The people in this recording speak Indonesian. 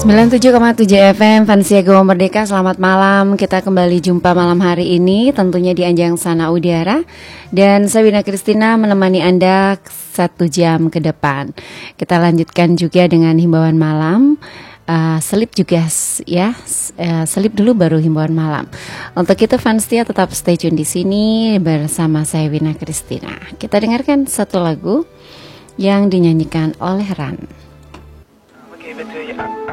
97,7 FM Fansia Go Merdeka, selamat malam. Kita kembali jumpa malam hari ini tentunya di Anjang Sana Udara. Dan saya Wina Kristina menemani Anda 1 jam ke depan. Kita lanjutkan juga dengan himbauan malam. Selip juga ya, selip dulu baru himbauan malam. Untuk itu Fansia tetap stay tune di sini bersama saya Wina Kristina. Kita dengarkan satu lagu yang dinyanyikan oleh Ran.